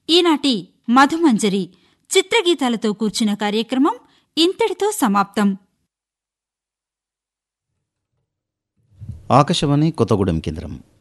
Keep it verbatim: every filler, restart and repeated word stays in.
ఈనాటి మధుమంజరి చిత్రగీతాలతో కూర్చిన కార్యక్రమం ఇంతటితో సమాప్తం. ఆకాశవాణి కొత్తగూడెం కేంద్రం.